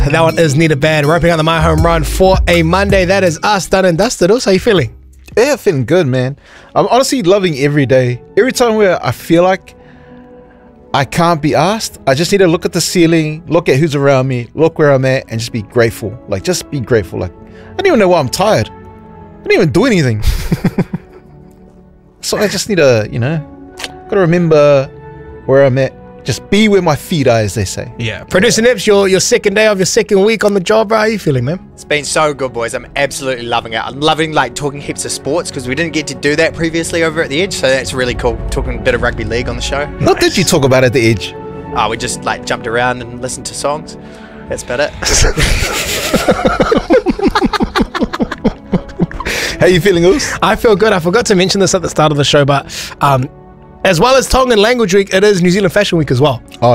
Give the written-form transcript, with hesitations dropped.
That one is Need a Bad, roping out the My Home Run for a Monday. That is us done and dusted. Also, how you feeling? Yeah, feeling good, man. I'm honestly loving every day. Every time where I feel like I can't be asked, I just need to look at the ceiling, look at who's around me, look where I'm at, and just be grateful. Like, just be grateful. Like, I don't even know why I'm tired. I didn't even do anything. So I just need to, gotta remember where I'm at. Just be where my feet are, as they say. Yeah. Producer Nips, your second day of your second week on the job, bro. How you feeling, man? It's been so good, boys. I'm absolutely loving it. I'm loving talking heaps of sports because we didn't get to do that previously over at The Edge, so that's really cool. Talking a bit of rugby league on the show. What did you talk about at The Edge? Oh, we just jumped around and listened to songs. That's about it. How you feeling, Oos? I feel good. I forgot to mention this at the start of the show, but as well as Tongan Language Week, it is New Zealand Fashion Week as well. Oh,